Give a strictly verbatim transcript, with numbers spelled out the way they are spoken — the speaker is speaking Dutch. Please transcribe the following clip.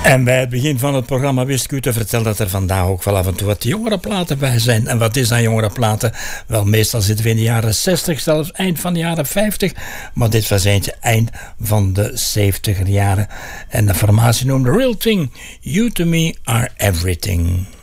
En bij het begin van het programma wist ik u te vertellen dat er vandaag ook wel af en toe wat jongere platen bij zijn. En wat is dan jongere platen? Wel, meestal zitten we in de jaren zestig, zelfs eind van de jaren vijftig. Maar dit was eentje eind van de zeventiger jaren. En de formatie noemde Real Thing. You to me are everything.